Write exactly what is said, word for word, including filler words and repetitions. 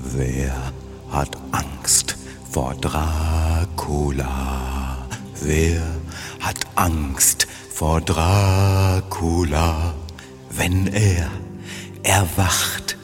Wer hat Angst vor Dracula? Wer hat Angst vor Dracula? Wenn er erwacht,